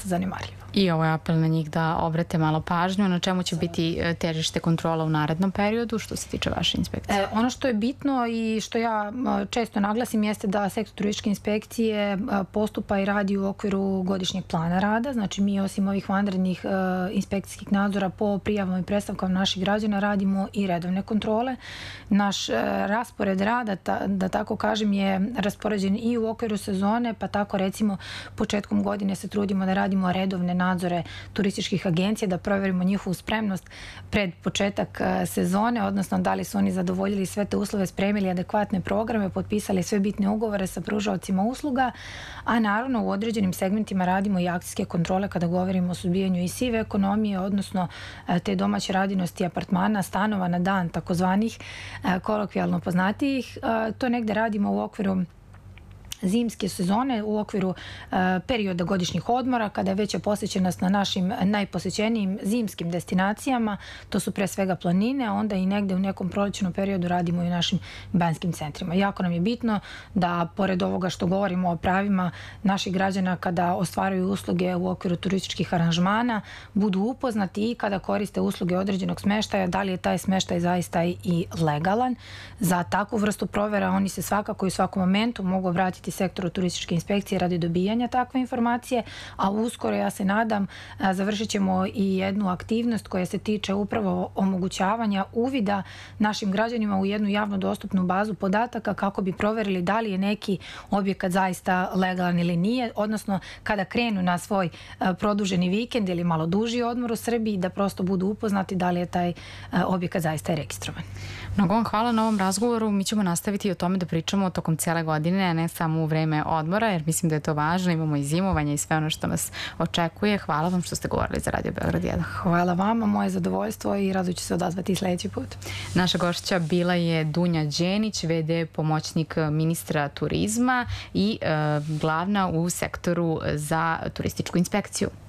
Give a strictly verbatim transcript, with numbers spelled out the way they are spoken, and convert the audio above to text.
zanemarljiva. I ovo je apel na njih da obrate malo pažnju. Na čemu će biti težište kontrola u narednom periodu što se tiče vaše inspekcije? E, ono što je bitno i što ja često naglasim jeste da sektor turističke inspekcije postupa i radi u okviru godišnjeg plana rada. Znači mi osim ovih vanrednih e, inspekcijskih nadzora po prijavama i predstavkama naših građana radimo i redovne kontrole. Naš e, raspored rada, ta, da tako kažem, je raspoređen i u okviru sezone, pa tako recimo početkom godine se trudimo da radimo redovne nadzore turističkih agencija, da provjerimo njihovu spremnost pred početak sezone, odnosno da li su oni zadovoljili sve te uslove, spremili adekvatne programe, potpisali sve bitne ugovore sa pružaocima usluga, a naravno u određenim segmentima radimo i akcijske kontrole kada govorimo o suzbijanju i sive ekonomije, odnosno te domaće radinosti apartmana, stanova na dan, takozvanih kolokvijalno poznatijih. To negde radimo u okviru zimske sezone, u okviru uh, perioda godišnjih odmora, kada je veća posjećenost na našim najposećenijim zimskim destinacijama, to su pre svega planine, a onda i negde u nekom prolećnom periodu radimo i u našim banjskim centrima. Jako nam je bitno da, pored ovoga što govorimo o pravima naših građana kada ostvaruju usluge u okviru turističkih aranžmana, budu upoznati i kada koriste usluge određenog smeštaja, da li je taj smeštaj zaista i legalan. Za takvu vrstu provera oni se svakako i u svakom momentu mogu obratiti sektoru turističke inspekcije radi dobijanja takve informacije, a uskoro, ja se nadam, završit ćemo i jednu aktivnost koja se tiče upravo omogućavanja uvida našim građanima u jednu javno dostupnu bazu podataka kako bi proverili da li je neki objekat zaista legalan ili nije, odnosno kada krenu na svoj produženi vikend ili malo duži odmor u Srbiji, da prosto budu upoznati da li je taj objekat zaista registrovan. Mnogo vam hvala na ovom razgovoru. Mi ćemo nastaviti i o tome da pričamo tokom cijele godine, a ne samo u vreme odmora, jer mislim da je to važno. Imamo i zimovanje i sve ono što nas očekuje. Hvala vam što ste govorili za Radio Beograd jedan. Hvala vama, moje zadovoljstvo i rado ću se odazvati i sljedeći put. Naša gošća bila je Dunja Đenić, ve de pomoćnik ministra turizma i e, glavna u sektoru za turističku inspekciju.